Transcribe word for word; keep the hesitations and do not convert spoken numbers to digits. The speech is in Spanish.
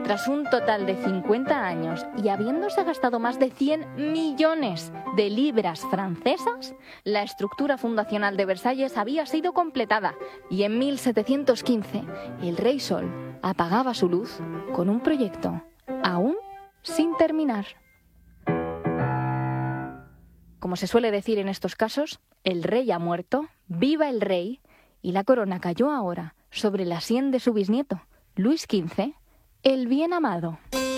Tras un total de cincuenta años y habiéndose gastado más de cien millones de libras francesas, la estructura fundacional de Versalles había sido completada y en mil setecientos quince el Rey Sol apagaba su luz con un proyecto aún sin terminar. Como se suele decir en estos casos, el rey ha muerto, viva el rey, y la corona cayó ahora sobre la sien de su bisnieto, Luis quince, el bien amado.